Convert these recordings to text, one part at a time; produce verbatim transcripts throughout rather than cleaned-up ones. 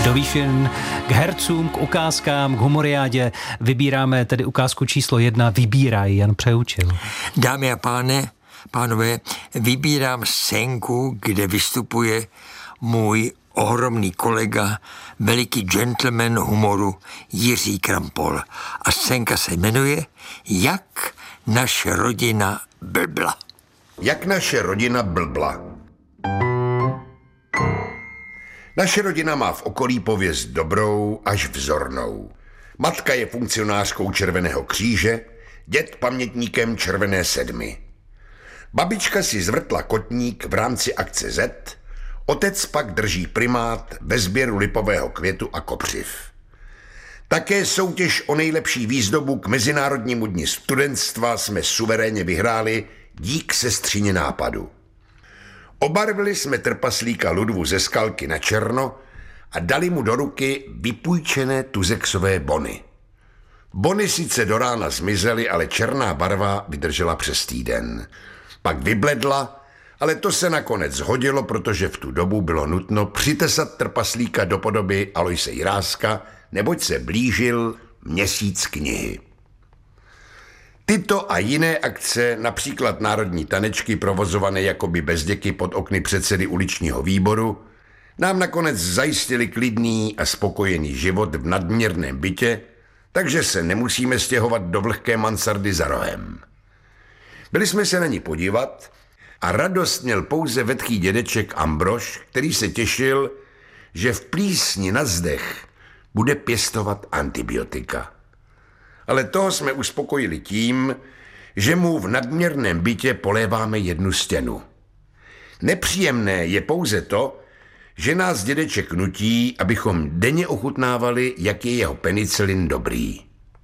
Do výšin k hercům, k ukázkám, k humoriádě. Vybíráme tedy ukázku číslo jedna. Vybíraj, Jan Přeučil. Dámy a páne, pánové, vybírám scénku, kde vystupuje můj ohromný kolega, veliký gentleman humoru Jiří Krampol. A scénka se jmenuje Jak naše rodina blbla. Jak naše rodina blbla. Naše rodina má v okolí pověst dobrou až vzornou. Matka je funkcionářkou Červeného kříže, děd pamětníkem Červené sedmy. Babička si zvrtla kotník v rámci akce Z, otec pak drží primát ve sběru lipového květu a kopřiv. Také soutěž o nejlepší výzdobu k Mezinárodnímu dni studentstva jsme suverénně vyhráli dík sestřině nápadu. Obarvili jsme trpaslíka Ludvu ze Skalky na černo a dali mu do ruky vypůjčené tuzexové bony. Bony sice do rána zmizely, ale černá barva vydržela přes týden. Pak vybledla, ale to se nakonec hodilo, protože v tu dobu bylo nutno přitesat trpaslíka do podoby Aloise Jiráska, neboť se blížil měsíc knihy. Tyto a jiné akce, například národní tanečky provozované jakoby bezděky pod okny předsedy uličního výboru, nám nakonec zajistili klidný a spokojený život v nadměrném bytě, takže se nemusíme stěhovat do vlhké mansardy za rohem. Byli jsme se na ní podívat a radost měl pouze vetchý dědeček Ambrož, který se těšil, že v plísni na zdech bude pěstovat antibiotika. Ale toho jsme uspokojili tím, že mu v nadměrném bytě poléváme jednu stěnu. Nepříjemné je pouze to, že nás dědeček nutí, abychom denně ochutnávali, jak je jeho penicilin dobrý.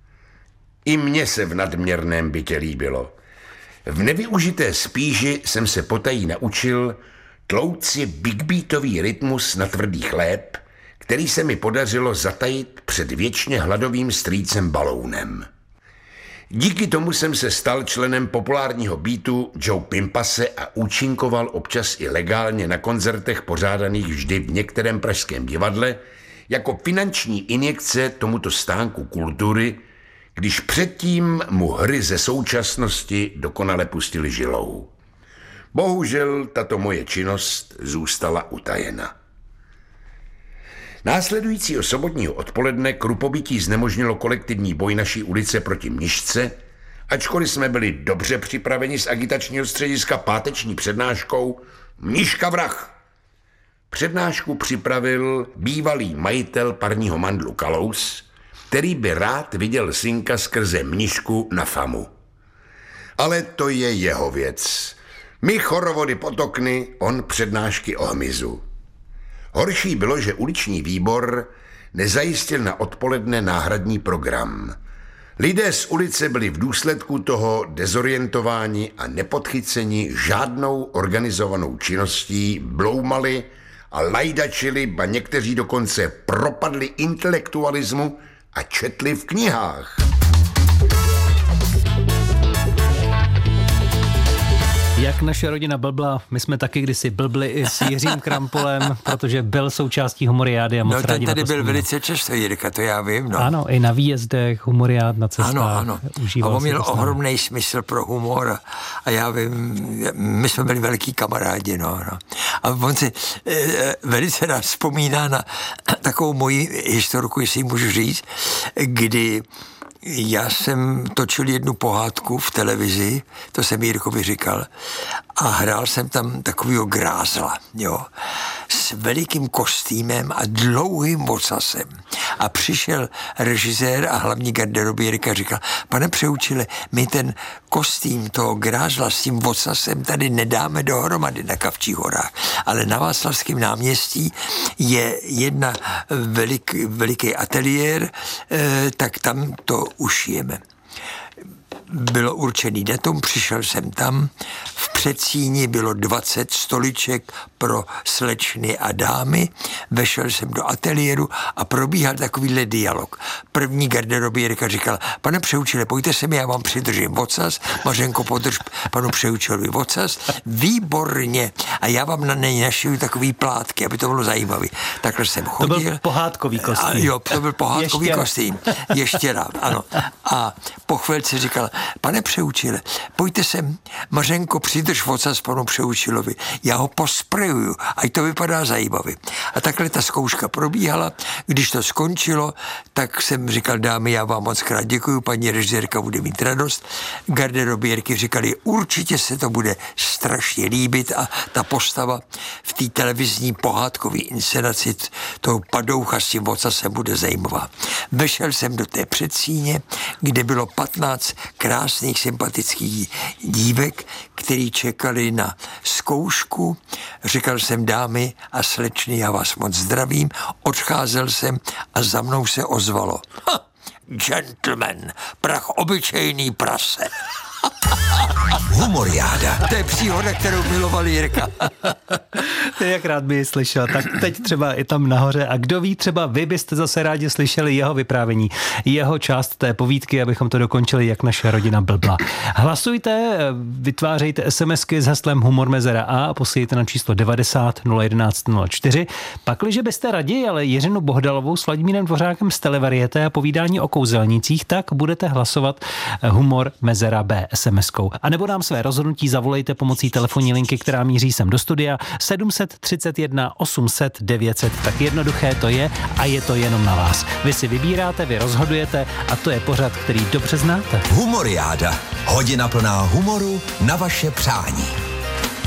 I mně se v nadměrném bytě líbilo. V nevyužité spíži jsem se potají naučil tlouct si big beatový rytmus na tvrdý chléb, který se mi podařilo zatajit před věčně hladovým strýcem Balounem. Díky tomu jsem se stal členem populárního beatu Joe Pimpase a účinkoval občas i legálně na koncertech pořádaných vždy v některém pražském divadle jako finanční injekce tomuto stánku kultury, když předtím mu hry ze současnosti dokonale pustili žilou. Bohužel tato moje činnost zůstala utajena. Následujícího sobotního odpoledne krupobytí znemožnilo kolektivní boj naší ulice proti Mnišce, ačkoliv jsme byli dobře připraveni z agitačního střediska páteční přednáškou Mniška vrah. Přednášku připravil bývalý majitel parního mandlu Kalous, který by rád viděl synka skrze Mnišku na famu. Ale to je jeho věc. My chorovody pod okny, on přednášky o hmyzu. Horší bylo, že uliční výbor nezajistil na odpoledne náhradní program. Lidé z ulice byli v důsledku toho dezorientováni a nepodchyceni žádnou organizovanou činností, bloumali a lajdačili, ba někteří dokonce propadli intelektualismu a četli v knihách. Jak naše rodina blbla, my jsme taky kdysi blbli i s Jiřím Krampolem, protože byl součástí humoriády a moc no, rádi ten tady na to byl vzpomínám. velice často, Jirka, to já vím. No. Ano, i na výjezdech, humoriád na cestách. Ano, ano. A on měl ohromný smysl pro humor a, a já vím, my jsme byli velký kamarádi, no, no. A on si e, velice rád vzpomíná na takovou moji historku, jestli můžu říct, kdy já jsem točil jednu pohádku v televizi, to jsem Jirkovi říkal, a hrál jsem tam takovýho grázla, jo, s velikým kostýmem a dlouhým ocasem. A přišel režisér a hlavní garderoběrek a říkal, pane Přeučile, my ten kostým toho grázla s tím ocasem tady nedáme dohromady na Kavčích horách, ale na Václavském náměstí je jedna velik, veliký ateliér, eh, tak tam to ušijeme. Bylo určený datum, přišel jsem tam v předsíni bylo dvacet stoliček pro slečny a dámy. Vešel jsem do ateliéru a probíhal takovýhle dialog. První garderobierka říkala, pane Přeučile, pojďte se mi, já vám přidržím ocas, Mařenko, podrž panu Přeučilovi ocas, výborně, a já vám na něj našiju takový plátky, aby to bylo zajímavé. Takhle jsem chodil. To byl pohádkový kostým. A jo, to byl pohádkový Ještě. kostým. Ještě rád, ano. A po chvilce říkal, pane Přeučile, pojďte sem, Mařenko, přidrž ocas panu Přeučilovi, já ho posprejuju, ať to vypadá zajímavě. A takhle ta zkouška probíhala. Když to skončilo, tak jsem říkal, dámy, já vám moc krát děkuju, paní režisérka bude mít radost. Garderobierky říkali, určitě se to bude strašně líbit a ta postava v té televizní pohádkové inscenaci toho padoucha s tím ocasem bude zajímavá. Vešel jsem do té předsíně, kde bylo patnáct krásných, sympatických dívek, který čekali na zkoušku. Říkal jsem, dámy a slečny, já vás moc zdravím. Odcházel jsem a za mnou se ozvalo. Ha, gentleman, prach obyčejný prase. Humoriáda. To je příhoda, kterou miloval Jirka. Ty jak rád by ji slyšel, tak teď třeba i tam nahoře. A kdo ví, třeba vy byste zase rádi slyšeli jeho vyprávění, jeho část té povídky, abychom to dokončili, jak naše rodina blbla. Hlasujte, vytvářejte SMSky s heslem Humor Mezera A a posílejte na číslo devadesát nula jedenáct nula čtyři. Pakliže byste raději, ale Jiřinu Bohdalovou s Vladimírem Dvořákem z Televarieté a povídání o kouzelnících, tak budete hlasovat Humor Mezera B es em eskou. A nebo nám své rozhodnutí zavolejte pomocí telefonní linky, která míří sem do studia sedm set třicet jedna osm set devět set. Tak jednoduché to je a je to jenom na vás. Vy si vybíráte, vy rozhodujete a to je pořad, který dobře znáte. Humoriáda. Hodina plná humoru na vaše přání.